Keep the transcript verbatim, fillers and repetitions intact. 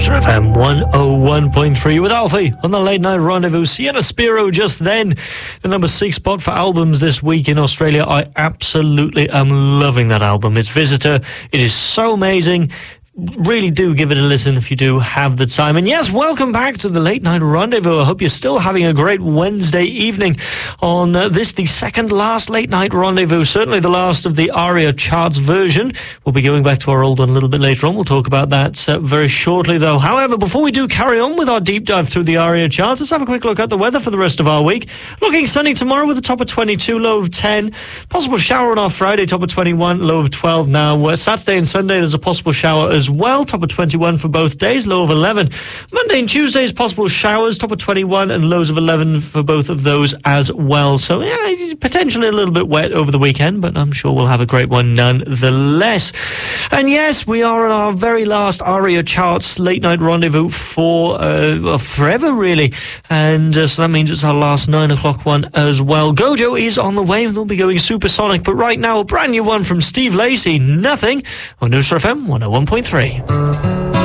Noosa F M one oh one point three with Alfie on the Late Night Rendezvous. Sienna Spiro just then, the number six spot for albums this week in Australia. I absolutely am loving that album. It's Visitor. It is so amazing. Really do give it a listen if you do have the time. And yes, welcome back to the Late Night Rendezvous. I hope you're still having a great Wednesday evening on uh, this, the second last Late Night Rendezvous, certainly the last of the ARIA charts version. We'll be going back to our old one a little bit later on. We'll talk about that uh, very shortly, though. However, before we do carry on with our deep dive through the ARIA charts, let's have a quick look at the weather for the rest of our week. Looking sunny tomorrow with a top of twenty-two, low of ten. Possible shower on our Friday, top of twenty-one, low of twelve. Now, uh, Saturday and Sunday, there's a possible shower as well, top of twenty-one for both days, low of eleven. Monday and Tuesday is possible showers, top of twenty-one and lows of eleven for both of those as well. So yeah, potentially a little bit wet over the weekend, but I'm sure we'll have a great one nonetheless. And yes, we are on our very last ARIA charts Late Night Rendezvous for uh, forever, really. And uh, so that means it's our last nine o'clock one as well. Gojo is on the way, and they'll be going supersonic. But right now, a brand new one from Steve Lacy, Nothing, on Noosa F M one oh one point three.